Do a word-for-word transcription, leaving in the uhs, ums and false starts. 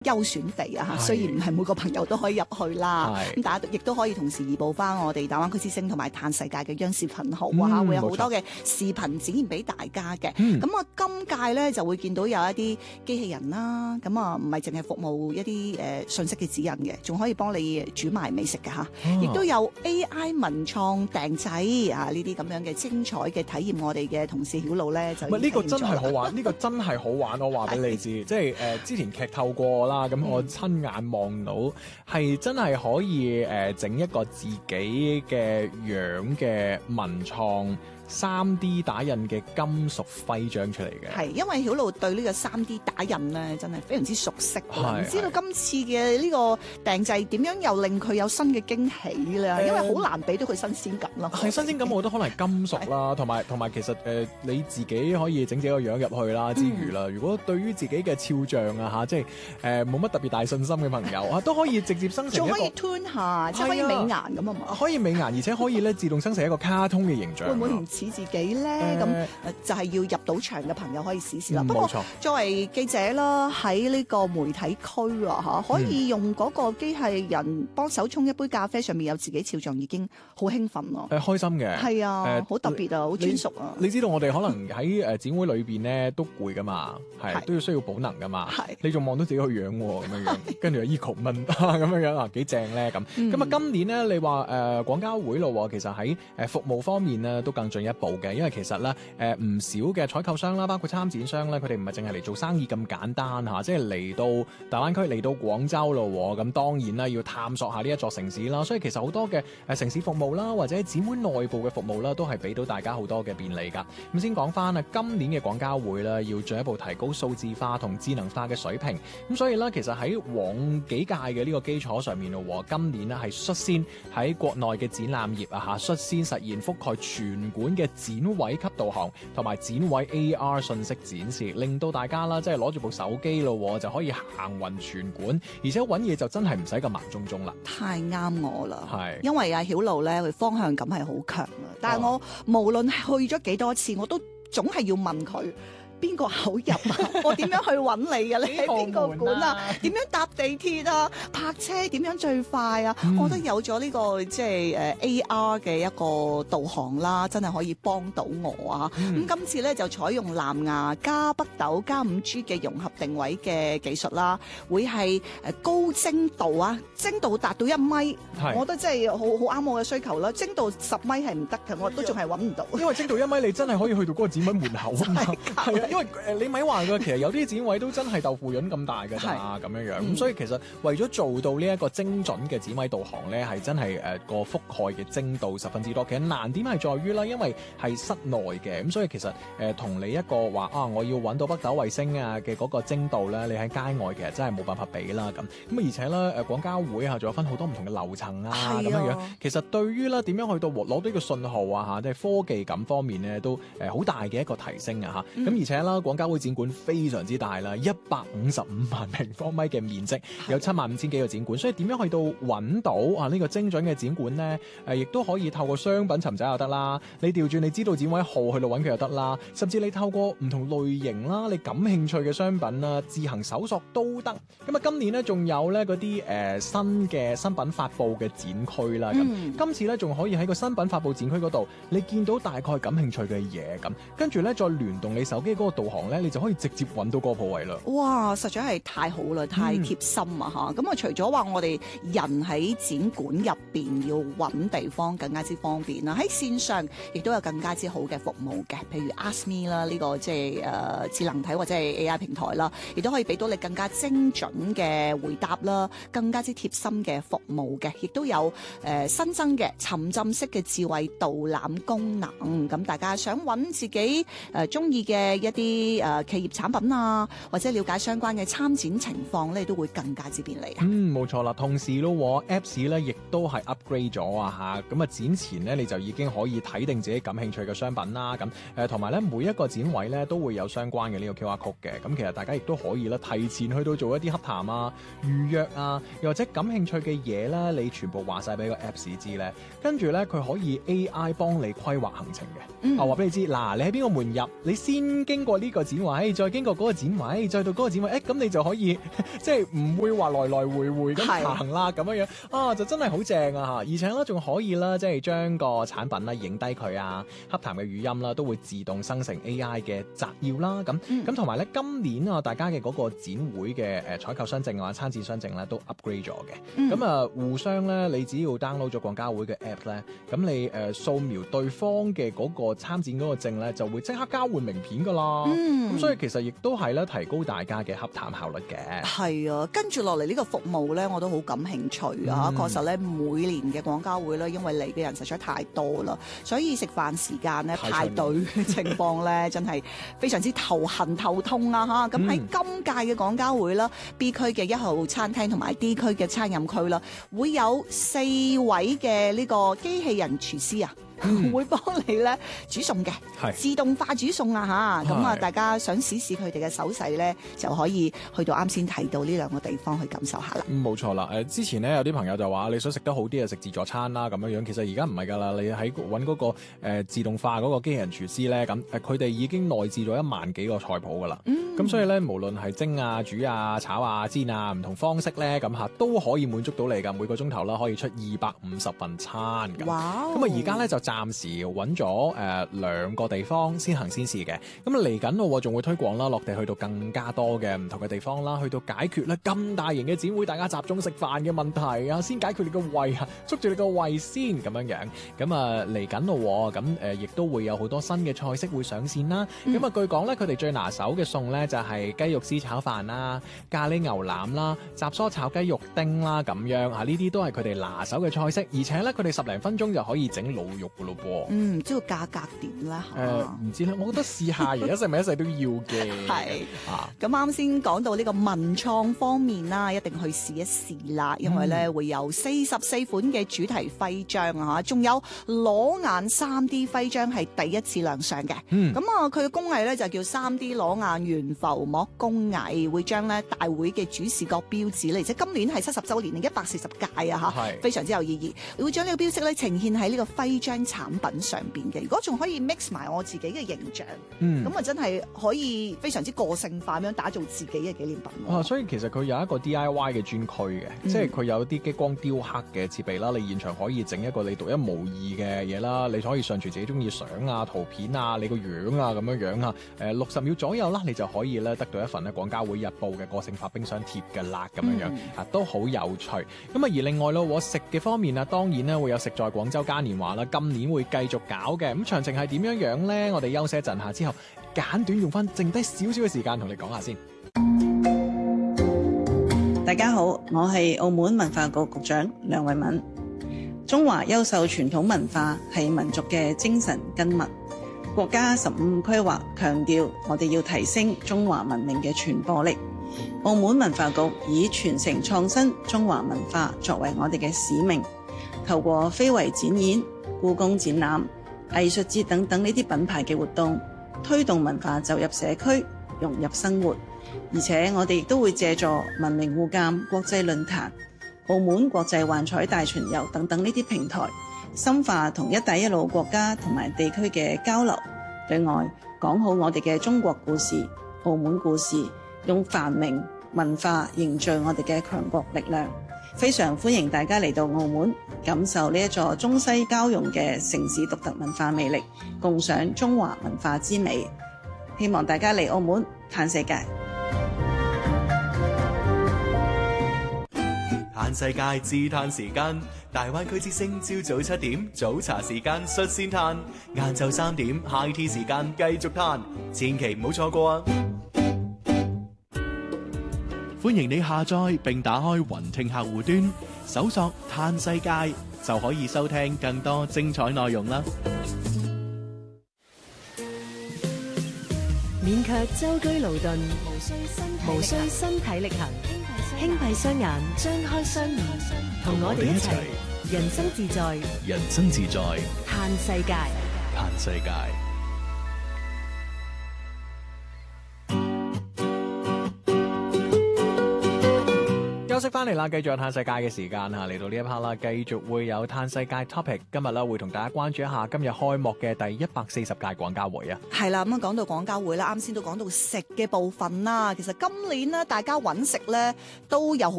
優選地啊，雖然唔係每個朋友都可以入去啦，咁大家亦都可以同時移步翻我哋大灣區之星同埋嘆世界嘅央視頻號啊，嗯、會有好多嘅視頻展現俾大家嘅。咁啊、嗯，今屆咧就會見到有一啲機器人啦，咁啊唔係淨係服務一啲誒信息嘅指引嘅，仲可以幫你煮埋美食嘅嚇，亦、啊、都有 A I 文創訂製啊呢啲咁樣嘅精彩嘅體驗，我哋嘅同事曉露咧就唔係呢個真係好玩，呢個真係好玩，我話俾你知，即係誒之前劇透過啦，咁我親眼望到係真係可以誒整、呃、一個自己嘅樣嘅文創三 D 打印嘅金屬徽章出嚟嘅。係因為曉露對呢個三 D 打印咧真係非常之熟悉，唔知道今次嘅呢個訂製點樣又令佢有新嘅驚喜咧？呃、因為好難俾到佢新鮮感咯。係新鮮感，我覺得可能係金屬啦，同埋同埋其實誒、呃、你自己可以整自己個樣入去啦之餘啦，嗯、如果對於自己嘅肖像啊嚇，即係誒冇乜特別大信心嘅朋友啊，都可以直接生成一個，仲可以 tune 下，即係可以美顏咁啊嘛，可以美顏，而且可以咧自動生成一個卡通嘅形象。會唔會唔似自己咧？咁、呃、就係要入到場嘅朋友可以試試啦。不過、嗯、作為記者啦，喺呢個媒體區啊嚇，可以用嗰個機器人幫手沖一杯咖啡，上面有自己肖像，已經好興奮咯。誒、呃、開心嘅，係啊，誒好、呃、特別啊，好專屬啊。你知道我哋可能喺誒展會裏邊咧都攰噶嘛，係都要需要補能噶嘛。係你仲望到自己個樣喎，咁樣樣，跟住又 eco 問咁樣樣啊，幾正咧咁。咁啊，今年咧你話誒廣交會咯，其實喺誒服務方面咧都更進一步嘅，因為其實咧誒唔少嘅採購商啦，包括參展商咧，佢哋唔係淨係嚟做生意咁簡單嚇，即係嚟到大灣區嚟到廣州咯，咁當然啦要探索下呢一座城市啦，所以其實好多嘅誒城市服務啦，或者展會內部嘅服務啦，都係俾到大家好多嘅便利㗎。咁先講翻啊，今年嘅廣交會咧要進一步提高數字化同智能化嘅水平，咁所以咧其實喺往幾屆嘅呢個基礎上面咯，今年咧係率先喺國內嘅展覽業啊嚇，率先實現覆蓋全館嘅展位級導航同埋展位 A R 信息展示，令到大家啦即係攞住部手機咯就可以行勻全館，而且揾嘢就真係唔使咁盲中中啦。太啱我啦，係因為阿曉露咧佢方向感係好強啊，但係我、哦、無論係去咗幾多次，我都總係要問佢。邊個口入啊？我點樣去揾你啊？你喺邊個館啊？點樣搭地鐵啊？泊車點樣最快啊？嗯、我覺得有咗呢、這個即係誒 A R 嘅一個導航啦，真係可以幫到我啊！咁、嗯、今次咧就採用藍牙加北斗加五 G 嘅融合定位嘅技術啦，會係誒高精度啊，精度達到一米，我覺得真係好好啱我嘅需求啦。精度十米係唔得嘅，我都仲係揾唔到。因為精度一米你真係可以去到嗰個展位門口啊嘛，係啊。因為誒你咪話㗎，其實有啲展位都真係豆腐潤咁大㗎咋咁樣樣，咁、嗯、所以其實為咗做到呢一個精準嘅展位導航咧，係真係誒個覆蓋嘅精度十分之多。其實難點係在於啦，因為係室內嘅，咁所以其實誒同、呃、你一個話啊，我要揾到北斗衛星啊嘅嗰個精度咧，你喺街外其實真係冇辦法比啦咁。咁而且咧誒廣交會啊，仲有分好多唔同嘅樓層啊咁樣樣。其實對於咧點樣去到攞到呢個信號啊嚇，即係科技感方面咧都誒好、呃、大嘅一個提升啊嚇。咁、嗯、而且啦，廣交會展館非常之大啦，一百五十五萬平方米嘅面積，有七萬五千幾個展館，所以點樣去到揾到啊呢個精準嘅展館咧？誒，亦都可以透過商品尋找又得啦，你調轉你知道展位號去到揾佢又得啦，甚至你透過唔同類型啦，你感興趣嘅商品啦，自行搜索都得。咁啊，今年咧仲有咧嗰啲誒新嘅新品發佈嘅展區啦，咁、嗯、今次咧仲可以喺個新品發佈展區嗰度，你見到大概感興趣嘅嘢咁，跟住咧再聯動你手機嗰個導航咧，你就可以直接揾到嗰個鋪位啦。哇，實在係太好啦，太貼心啊嚇！咁啊、嗯，除咗話我哋人喺展館入邊要揾地方更加之方便啦，喺線上亦都有更加之好嘅服務嘅，譬如 Ask Me 啦，呢個即係誒智能體或者係 A I 平台啦，亦都可以俾到你更加精準嘅回答啦，更加之貼心嘅服務嘅，亦都有誒、呃、新增嘅沉浸式嘅智慧導覽功能。咁大家想揾自己誒中意嘅一啲誒、呃、企業產品啊，或者了解相關嘅參展情況咧，都會更加之便利啊。嗯，冇錯啦。同時咯 ，Apps 咧亦都係 upgrade 咗啊嚇。咁啊，展前咧你就已經可以睇定自己感興趣嘅商品啦。咁誒同埋咧每一個展位咧都會有相關嘅呢個 Q R code 嘅。咁其實大家亦都可以啦，提前去到做一啲洽談啊、預約啊，又或者感興趣嘅嘢咧，你全部話晒俾個 Apps 知咧。跟住咧佢可以 A I 幫你規劃行程嘅。嗯、啊，話俾你知嗱，你喺邊個門入，你先經經過呢個展位，再經過嗰個展位，再到嗰個展位，誒咁你就可以即係唔會話來來回回咁行啦，咁樣樣啊，就真係好正啊嚇！而且咧仲可以啦，即係將個產品啦影低佢啊，洽談嘅語音啦都會自動生成 A I 嘅摘要啦，咁咁同埋咧今年啊大家嘅嗰個展會嘅誒採購雙證啊、參展雙證咧都 upgrade 咗嘅，咁啊、嗯、互相咧你只要 download 咗廣交會嘅 app 咧，咁你誒掃描對方嘅嗰個參展嗰個證咧，就會即刻交換名片噶啦，咁、嗯、所以其實亦都係咧提高大家嘅洽談效率嘅。係啊，跟住落嚟呢個服務咧，我都好感興趣啊！嗯、確實咧，每年嘅廣交會咧，因為嚟嘅人實在太多啦，所以食飯時間咧排隊嘅情況咧，真係非常之頭痕頭痛啊！嚇，咁喺今屆嘅廣交會啦、嗯、，B 區嘅一號餐廳同埋 D 區嘅餐飲區啦，會有四位嘅呢個機器人廚師啊。嗯、會幫你咧煮餸嘅，自動化煮餸啊嚇！咁啊，大家想試試佢哋嘅手勢咧，就可以去到啱先提到呢兩個地方去感受下啦。冇、 嗯、錯啦，誒之前咧有啲朋友就話你想食得好啲啊，食自助餐啦咁樣樣。其實而家唔係㗎啦，你喺揾嗰個、呃、自動化嗰個機器人廚師咧，咁誒佢哋已經內置咗一萬幾個菜譜㗎啦。咁、嗯、所以咧，無論係蒸啊、煮啊、炒啊、煎啊，唔同方式咧，咁嚇都可以滿足到你㗎。每個鐘頭啦，可以出二百五十份餐㗎。哇！咁啊，而家咧就暫時揾咗誒兩個地方先行先試嘅，咁啊嚟緊咯，仲會推廣啦，落地去到更加多嘅唔同嘅地方啦，去到解決咧咁大型嘅展會，大家集中食飯嘅問題啊，先解決你個胃啊，捉住你個胃先咁樣樣，咁啊嚟緊咯，咁誒亦都會有好多新嘅菜式會上線啦，咁啊、嗯、據講咧，佢哋最拿手嘅餸咧就係雞肉絲炒飯啦、咖喱牛腩啦、雜蔬炒雞肉丁啦咁樣啊，呢啲都係佢哋拿手嘅菜式，而且咧佢哋十零分鐘就可以整滷肉噶咯噃。 嗯，唔知道價格點啦？誒、呃， 唔知咧，我覺得試下，而一世咪一世都要嘅。係啊，咁啱先講到呢個文創方面啦，一定去試一試啦，因為咧、嗯、會有四十四款嘅主題徽章啊，嚇，仲有裸眼三 D 徽章係第一次亮相嘅。嗯，咁啊，佢嘅工藝咧就叫三 D 裸眼懸浮膜工藝，會將咧大會嘅主視覺標誌咧，而且今年係七十週年，一百四十屆啊，嚇，非常之有意義，會將呢個標識咧呈現喺呢個徽章產品上邊嘅。如果仲可以 mix 埋我自己嘅形象，咁啊、嗯、真係可以非常之個性化咁樣打造自己嘅紀念品。啊，所以其實佢有一個 D I Y 嘅專區嘅，嗯、即係佢有啲激光雕刻嘅設備啦，你現場可以整一個你獨一無二嘅嘢啦，你可以上傳自己中意相啊、圖片啊、你個樣啊咁樣樣啊，誒六十秒左右啦，你就可以咧得到一份咧廣交會日報嘅個性化冰箱貼嘅啦，咁樣樣、嗯、啊都好有趣。咁啊而另外咯，我食嘅方面啊，當然咧會有食在廣州嘉年華啦，今年會繼續搞嘅。咁詳情係點樣樣呢？我哋休息一陣下之後，簡短用翻剩低少少嘅時間同你講下先。 大家好，我係澳門文化局局長梁慧敏。中華優秀傳統文化係民族嘅精神根脈。國家十五規劃強調，我哋要提升中華文明嘅傳播力。澳門文化局以傳承創新中華文化作為我哋嘅使命，透過非遺展演、故宮展覽、藝術節等等呢啲品牌嘅活動，推動文化走入社區，融入生活。而且我哋亦都會借助文明互鑑國際論壇、澳門國際幻彩大巡遊等等呢啲平台，深化同一帶一路國家同埋地區嘅交流。對外講好我哋嘅中國故事、澳門故事，用繁榮文化凝聚我哋嘅強國力量。非常歡迎大家嚟到澳門，感受呢一座中西交融嘅城市獨特文化魅力，共賞中華文化之美。希望大家嚟澳門嘆世界。 嘆世界自嘆時間，大灣區之聲朝早七點早茶時間率先嘆，晏晝三點 high tea 時間繼續嘆，千祈唔好錯過啊！歡迎你下載並打開雲聽客戶端，搜索嘆世界就可以收聽更多精彩內容啦。 免卻舟車勞頓，無需身體力行，輕閉雙眼，張開雙耳，同我哋一齊人生自在， 人生自在， 嘆世界， 嘆世界。 息翻嚟啦，繼續有嘆世界嘅時間嚇，嚟到呢一 part 啦，繼續會有嘆世界 topic。今日啦會同大家關注一下今日開幕嘅第一百四十屆廣交會啊。係啦，咁啊講到廣交會啦，啱先都講到食嘅部分啦。其實今年呢，大家揾食咧都有好